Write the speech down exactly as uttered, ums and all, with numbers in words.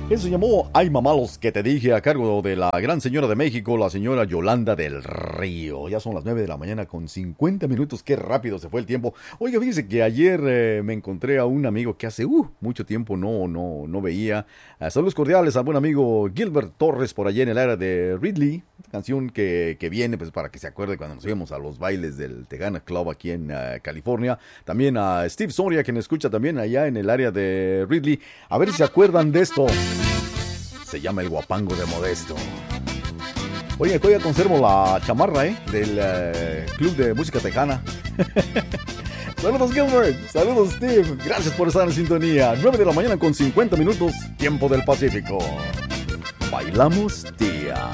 Eso se llamó Ay mamá los que te dije, a cargo de la gran señora de México, la señora Yolanda del Río. Ya son las nueve de la mañana con cincuenta minutos, qué rápido se fue el tiempo. Oiga, fíjese que ayer eh, me encontré a un amigo que hace uh, mucho tiempo no, no, no veía. Uh, saludos cordiales a buen amigo Gilbert Torres por allá en el área de Ridley. Canción que, que viene pues para que se acuerde cuando nos íbamos a los bailes del Tegana Club aquí en uh, California. También a Steve Soria, quien escucha también allá en el área de Ridley. A ver si se acuerdan de esto. Se llama El Guapango de Modesto. Oye, todavía conservo la chamarra, ¿eh? Del uh, Club de Música Tejana. Saludos, Gilbert. Saludos, Steve. Gracias por estar en sintonía. nueve de la mañana con cincuenta minutos, tiempo del Pacífico. Bailamos, tía.